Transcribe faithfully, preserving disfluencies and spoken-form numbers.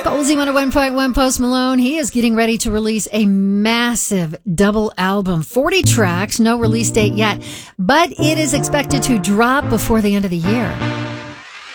Colsey one oh one point one Post Malone. He is getting ready to release a massive double album, forty tracks, no release date yet, but it is expected to drop before the end of the year.